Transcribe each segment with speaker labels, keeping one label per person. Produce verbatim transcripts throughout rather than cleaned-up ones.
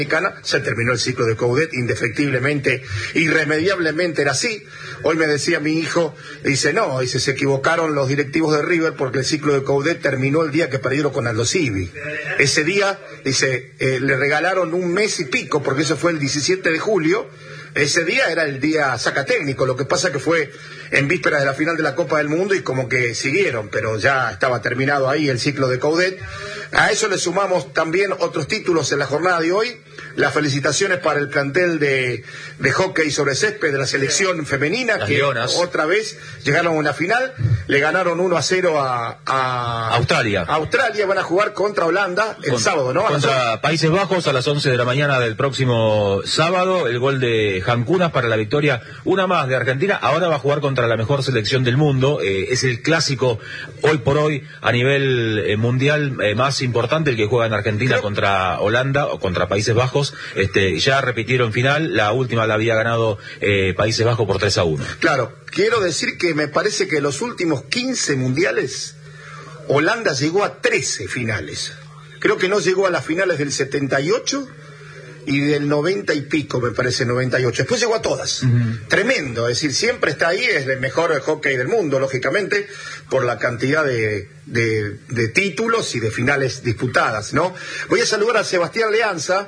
Speaker 1: Se terminó el ciclo de Coudet, indefectiblemente, irremediablemente era así. Hoy me decía mi hijo, dice, no, dice, se equivocaron los directivos de River porque el ciclo de Coudet terminó el día que perdieron con Aldo Civi. Ese día, dice, eh, le regalaron un mes y pico, porque eso fue el diecisiete de julio. Ese día era el día sacatécnico, lo que pasa que fue en vísperas de la final de la Copa del Mundo y como que siguieron, pero ya estaba terminado ahí el ciclo de Coudet. A eso le sumamos también otros títulos en la jornada de hoy. Las felicitaciones para el plantel de, de hockey sobre césped de la selección femenina,
Speaker 2: las
Speaker 1: que
Speaker 2: Leonas
Speaker 1: otra vez llegaron a una final, le ganaron uno a cero a, a
Speaker 2: Australia.
Speaker 1: Australia, van a jugar contra Holanda el
Speaker 2: Con,
Speaker 1: sábado, ¿no?
Speaker 2: Contra Países Bajos a las once de la mañana del próximo sábado, el gol de Jancunas para la victoria, una más de Argentina. Ahora va a jugar contra la mejor selección del mundo, eh, es el clásico hoy por hoy a nivel eh, mundial eh, más importante, el que juega en Argentina Creo... contra Holanda o contra Países Bajos. Este, ya repitieron final, la última la había ganado eh, Países Bajos por tres a uno.
Speaker 1: Claro, quiero decir que me parece que los últimos quince mundiales Holanda llegó a trece finales. Creo que no llegó a las finales del setenta y ocho y del noventa y pico, me parece, noventa y ocho. Después llegó a todas. Uh-huh. Tremendo, es decir, siempre está ahí, es el mejor hockey del mundo, lógicamente, por la cantidad de, de, de títulos y de finales disputadas, ¿no? Voy a saludar a Sebastián Leanza,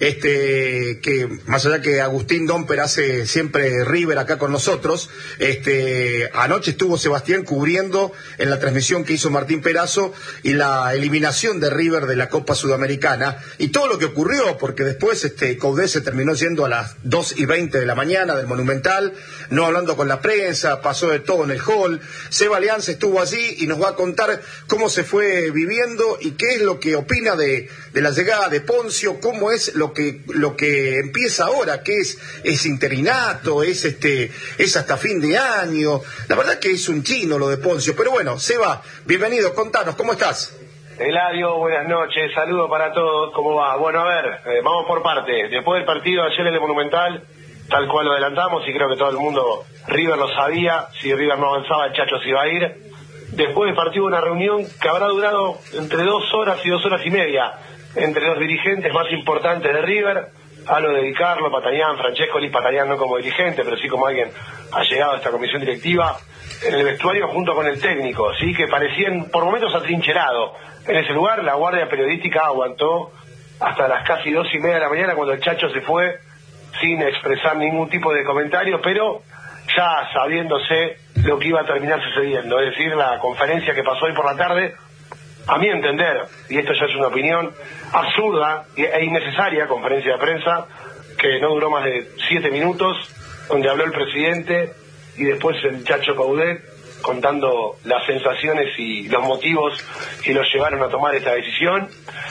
Speaker 1: este, que más allá que Agustín Domper hace siempre River acá con nosotros, este, anoche estuvo Sebastián cubriendo en la transmisión que hizo Martín Perazo y la eliminación de River de la Copa Sudamericana y todo lo que ocurrió, porque después este, Coudet se terminó yendo a las dos y veinte de la mañana del Monumental, no hablando con la prensa, pasó de todo en el hall. Seba Leanza estuvo allí y nos va a contar cómo se fue viviendo y qué es lo que opina de, de la llegada de Ponzio, cómo es lo que lo que empieza ahora, que es es interinato, es este es hasta fin de año. La verdad que es un chino lo de Ponzio, pero bueno, Seba, bienvenido, contanos, ¿cómo estás?
Speaker 3: Eladio, buenas noches, saludos para todos, ¿cómo va? Bueno, a ver, eh, vamos por partes. Después del partido de ayer en el Monumental, tal cual lo adelantamos, y creo que todo el mundo, River lo sabía, si River no avanzaba, el Chacho se iba a ir. Después del partido una reunión que habrá durado entre dos horas y dos horas y media, entre los dirigentes más importantes de River. Hablo de Di Carlo, Patañán, Francesco Liz Patañán, no como dirigente, pero sí como alguien allegado a esta comisión directiva, en el vestuario junto con el técnico, sí, que parecían por momentos atrincherados. En ese lugar la guardia periodística aguantó hasta las casi dos y media de la mañana, cuando el Chacho se fue sin expresar ningún tipo de comentario, pero ya sabiéndose lo que iba a terminar sucediendo, es decir, la conferencia que pasó hoy por la tarde, a mi entender, y esto ya es una opinión absurda e innecesaria, conferencia de prensa que no duró más de siete minutos, donde habló el presidente y después el Chacho Coudet contando las sensaciones y los motivos que los llevaron a tomar esta decisión.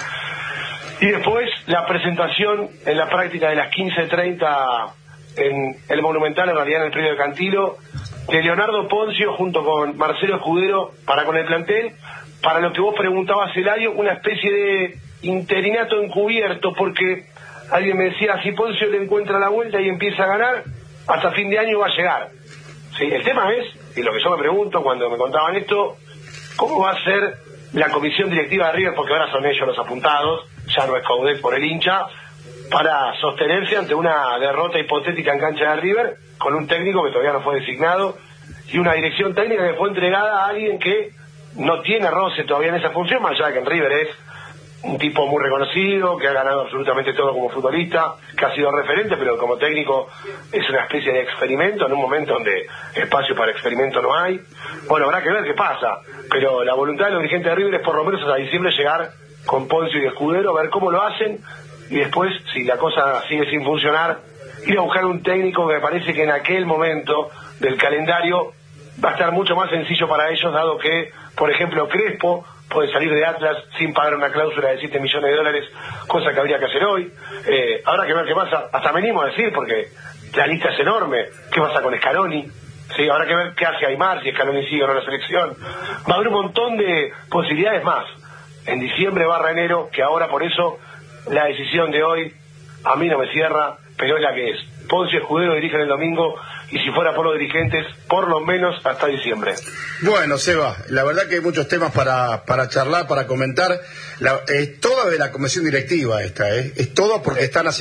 Speaker 3: Y después la presentación en la práctica de las quince treinta en el Monumental, en realidad en el predio de Cantilo, de Leonardo Ponzio junto con Marcelo Escudero para con el plantel, para lo que vos preguntabas, Eladio, una especie de interinato encubierto, porque alguien me decía, si Ponzio le encuentra la vuelta y empieza a ganar, hasta fin de año va a llegar. Sí, el tema es, y lo que yo me pregunto cuando me contaban esto, ¿cómo va a ser la comisión directiva de River, porque ahora son ellos los apuntados, ya no es Coudet por el hincha, para sostenerse ante una derrota hipotética en cancha de River, con un técnico que todavía no fue designado, y una dirección técnica que fue entregada a alguien que no tiene roce todavía en esa función, más allá de que en River es un tipo muy reconocido, que ha ganado absolutamente todo como futbolista, que ha sido referente, pero como técnico es una especie de experimento en un momento donde espacio para experimento no hay. Bueno, habrá que ver qué pasa, pero la voluntad de los dirigentes de River es por lo menos hasta diciembre llegar con Ponzio y Escudero, ver cómo lo hacen, y después, si la cosa sigue sin funcionar, ir a buscar un técnico que me parece que en aquel momento del calendario va a estar mucho más sencillo para ellos, dado que, por ejemplo, Crespo puede salir de Atlas sin pagar una cláusula de siete millones de dólares, cosa que habría que hacer hoy. Eh, habrá que ver qué pasa, hasta me animo a decir, porque la lista es enorme. ¿Qué pasa con Scaloni? Sí, habrá que ver qué hace Aimar, si Scaloni sigue o no la selección. Va a haber un montón de posibilidades más en diciembre barra enero, que ahora por eso la decisión de hoy a mí no me cierra, pero es la que es. Ponzio Escudero dirigen el domingo, y si fuera por los dirigentes, por lo menos hasta diciembre.
Speaker 1: Bueno, Seba, la verdad que hay muchos temas para para charlar, para comentar. La, es toda de la comisión directiva esta, ¿eh? Es todo porque están haciendo